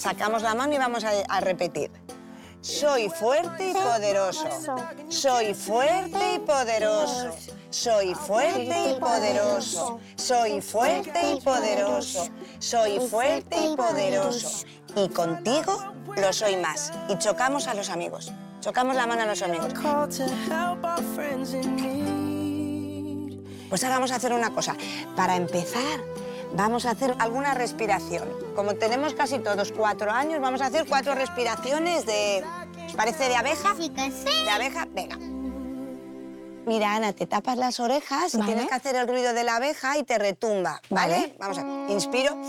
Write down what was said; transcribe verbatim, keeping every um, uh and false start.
Sacamos la mano y vamos a, a repetir. Soy fuerte y poderoso. Soy fuerte y poderoso. Soy fuerte y poderoso. Soy fuerte y poderoso. Soy fuerte y poderoso. Y contigo lo soy más. Y chocamos a los amigos. Chocamos la mano a los amigos. Pues ahora vamos a hacer una cosa. Para empezar, vamos a hacer alguna respiración. Como tenemos casi todos cuatro años, vamos a hacer cuatro respiraciones de... ¿Os parece de abeja? Sí, que sí. ¿De abeja? Venga. Mira, Ana, te tapas las orejas y Vale. tienes que hacer el ruido de la abeja y te retumba, ¿vale? Vale. Vamos a... Inspiro.